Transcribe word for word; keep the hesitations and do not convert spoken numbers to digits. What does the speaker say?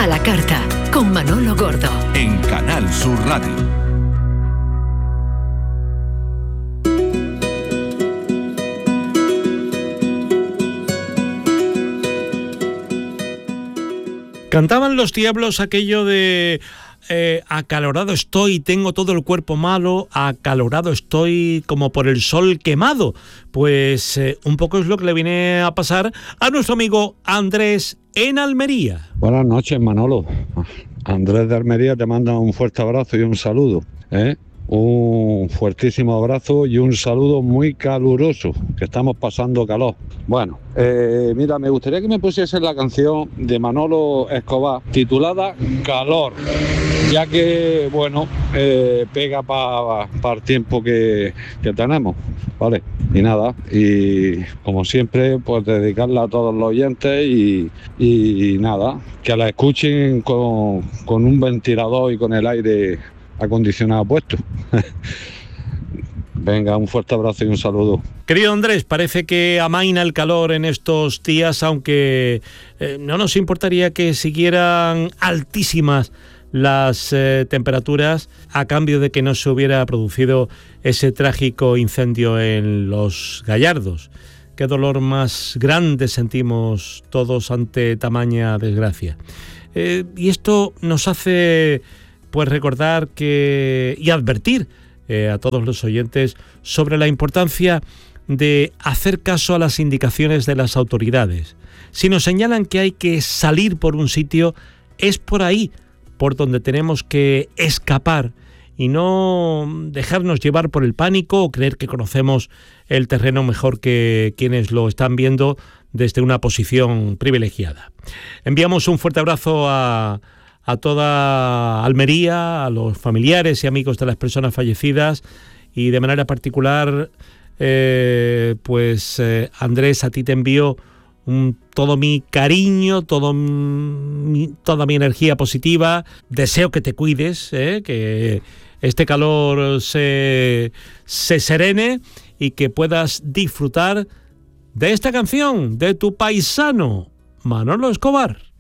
A la carta, con Manolo Gordo. En Canal Sur Radio. Cantaban los Diablos aquello de eh, acalorado estoy, tengo todo el cuerpo malo, acalorado estoy como por el sol quemado. Pues eh, un poco es lo que le viene a pasar a nuestro amigo Andrés en Almería. Buenas noches, Manolo. Andrés de Almería te manda un fuerte abrazo y un saludo, ¿eh? Un fuertísimo abrazo y un saludo muy caluroso, que estamos pasando calor. Bueno, eh, mira, me gustaría que me pusiese la canción de Manolo Escobar titulada Calor, ya que, bueno, eh, pega para pa el tiempo que, que tenemos, ¿vale? Y nada, y como siempre, pues dedicarla a todos los oyentes y, y, y nada, que la escuchen con, con un ventilador y con el aire acondicionado puesto. Venga, un fuerte abrazo y un saludo. Querido Andrés, parece que amaina el calor en estos días, aunque eh, no nos importaría que siguieran altísimas las eh, temperaturas a cambio de que no se hubiera producido ese trágico incendio en Los Gallardos. Qué dolor más grande sentimos todos ante tamaña desgracia. Eh, y esto nos hace pues recordar que y advertir eh, a todos los oyentes sobre la importancia de hacer caso a las indicaciones de las autoridades. Si nos señalan que hay que salir por un sitio, es por ahí por donde tenemos que escapar y no dejarnos llevar por el pánico o creer que conocemos el terreno mejor que quienes lo están viendo desde una posición privilegiada. Enviamos un fuerte abrazo a a toda Almería, a los familiares y amigos de las personas fallecidas y de manera particular, eh, pues eh, Andrés, a ti te envío un, todo mi cariño, todo mi, toda mi energía positiva. Deseo que te cuides, eh, que este calor se, se serene y que puedas disfrutar de esta canción de tu paisano Manolo Escobar.